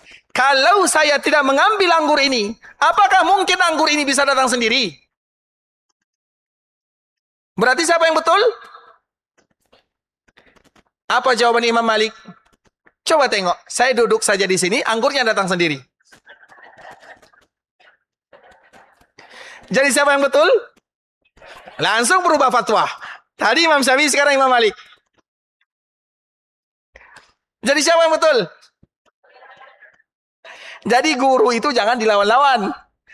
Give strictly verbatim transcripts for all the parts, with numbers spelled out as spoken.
Kalau saya tidak mengambil anggur ini, apakah mungkin anggur ini bisa datang sendiri? Berarti siapa yang betul? Apa jawaban Imam Malik? Coba tengok, saya duduk saja di sini, anggurnya datang sendiri. Jadi siapa yang betul? Langsung berubah fatwa. Tadi Imam Syafi'i, sekarang Imam Malik. Jadi siapa yang betul? Jadi guru itu jangan dilawan-lawan.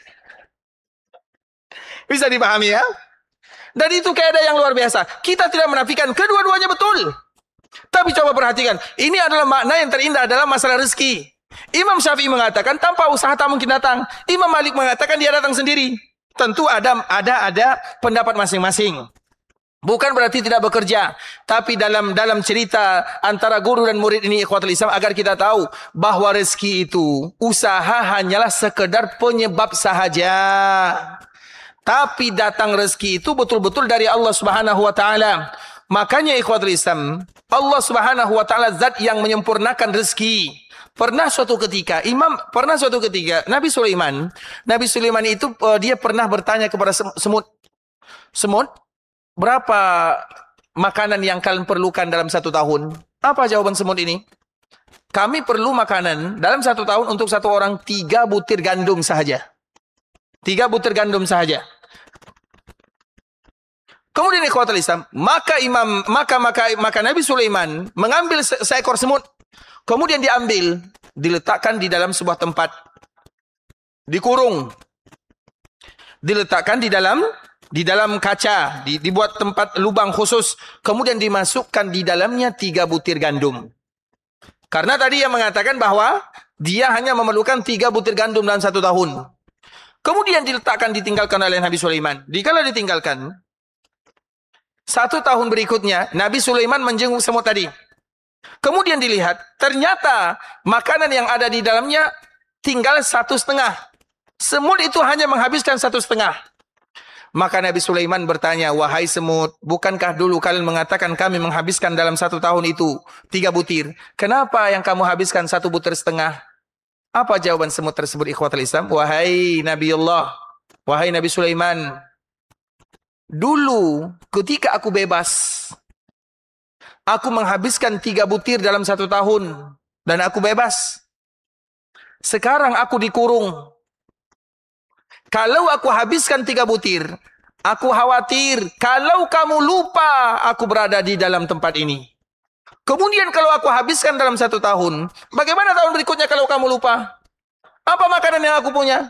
Bisa dipahami ya? Dan itu kaidah yang luar biasa. Kita tidak menafikan kedua-duanya betul. Tapi coba perhatikan, ini adalah makna yang terindah dalam masalah rezeki. Imam Syafi'i mengatakan tanpa usaha tak mungkin datang. Imam Malik mengatakan dia datang sendiri. Tentu ada ada ada pendapat masing-masing. Bukan berarti tidak bekerja, tapi dalam dalam cerita antara guru dan murid ini ikhwatul Islam agar kita tahu bahwa rezeki itu usaha hanyalah sekedar penyebab sahaja. Tapi datang rezeki itu betul-betul dari Allah Subhanahu wa taala. Makanya ikhwatul Islam, Allah Subhanahu wa taala zat yang menyempurnakan rezeki. Pernah suatu ketika Imam pernah suatu ketika Nabi Sulaiman, Nabi Sulaiman itu uh, dia pernah bertanya kepada semut. Semut, berapa makanan yang kalian perlukan dalam satu tahun? Apa jawaban semut ini? Kami perlu makanan dalam satu tahun untuk satu orang tiga butir gandum sahaja. Tiga butir gandum sahaja. Kemudian ikhwatul Islam, maka Imam maka maka maka Nabi Sulaiman mengambil se seekor semut, kemudian diambil, diletakkan di dalam sebuah tempat, dikurung, diletakkan di dalam di dalam kaca, di, dibuat tempat lubang khusus, kemudian dimasukkan di dalamnya tiga butir gandum. Karena tadi yang mengatakan bahwa dia hanya memerlukan tiga butir gandum dalam satu tahun. Kemudian diletakkan, ditinggalkan oleh Nabi Sulaiman. Dikala ditinggalkan, satu tahun berikutnya, Nabi Sulaiman menjenguk semut tadi. Kemudian dilihat, ternyata makanan yang ada di dalamnya tinggal satu setengah. Semut itu hanya menghabiskan satu setengah. Maka Nabi Sulaiman bertanya, wahai semut, bukankah dulu kalian mengatakan kami menghabiskan dalam satu tahun itu tiga butir? Kenapa yang kamu habiskan satu butir setengah? Apa jawaban semut tersebut ikhwatul Islam? Wahai Nabi Allah, wahai Nabi Sulaiman, dulu ketika aku bebas, aku menghabiskan tiga butir dalam satu tahun dan aku bebas. Sekarang aku dikurung. Kalau aku habiskan tiga butir, aku khawatir kalau kamu lupa aku berada di dalam tempat ini. Kemudian kalau aku habiskan dalam satu tahun, bagaimana tahun berikutnya kalau kamu lupa? Apa makanan yang aku punya?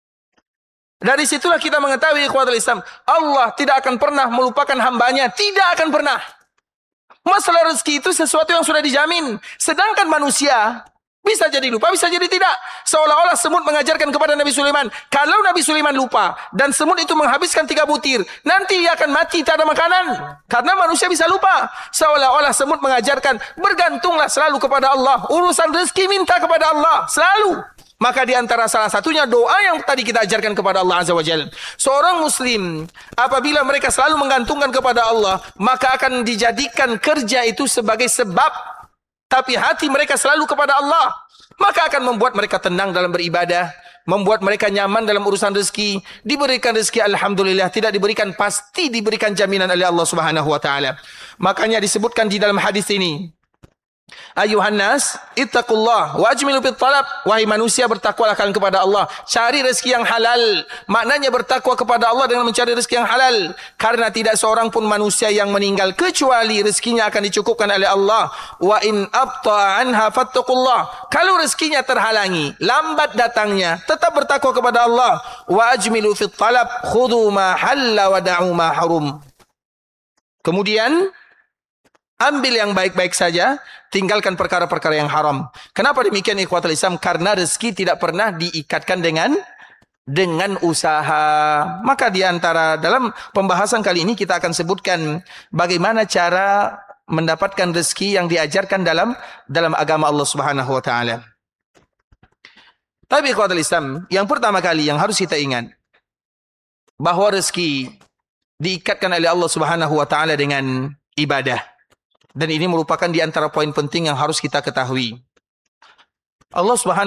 Dari situlah kita mengetahui ikhwatul Islam, Allah tidak akan pernah melupakan hambanya, tidak akan pernah. Masalah rezeki itu sesuatu yang sudah dijamin. Sedangkan manusia bisa jadi lupa, bisa jadi tidak. Seolah-olah semut mengajarkan kepada Nabi Sulaiman, kalau Nabi Sulaiman lupa dan semut itu menghabiskan tiga butir, nanti ia akan mati tak ada makanan. Karena manusia bisa lupa. Seolah-olah semut mengajarkan, bergantunglah selalu kepada Allah. Urusan rezeki minta kepada Allah, selalu. Maka di antara salah satunya doa yang tadi kita ajarkan kepada Allah Azza wa Jalla. Seorang muslim apabila mereka selalu menggantungkan kepada Allah, maka akan dijadikan kerja itu sebagai sebab, tapi hati mereka selalu kepada Allah, maka akan membuat mereka tenang dalam beribadah, membuat mereka nyaman dalam urusan rezeki. Diberikan rezeki alhamdulillah, tidak diberikan pasti diberikan jaminan oleh Allah Subhanahu wa taala. Makanya disebutkan di dalam hadis ini, ayuhan nas ittaqullah wa ajmilu fit talab, wahai manusia bertakwalah kalian kepada Allah, cari rezeki yang halal. Maknanya bertakwa kepada Allah dengan mencari rezeki yang halal, karena tidak seorang pun manusia yang meninggal kecuali rezekinya akan dicukupkan oleh Allah. Wa in abta anha fattaqullah, kalau rezekinya terhalangi, lambat datangnya, tetap bertakwa kepada Allah. Wa ajmilu fit talab, khudhu ma halla wa da'u ma harum. Kemudian ambil yang baik-baik saja, tinggalkan perkara-perkara yang haram. Kenapa demikian ikhwatul Islam? Karena rezeki tidak pernah diikatkan dengan dengan usaha. Maka di antara dalam pembahasan kali ini kita akan sebutkan bagaimana cara mendapatkan rezeki yang diajarkan dalam dalam agama Allah Subhanahu wa taala. Tapi ikhwatul Islam, yang pertama kali yang harus kita ingat bahwa rezeki diikatkan oleh Allah Subhanahu wa taala dengan ibadah. Dan ini merupakan di antara poin penting yang harus kita ketahui. Allah Subhanahu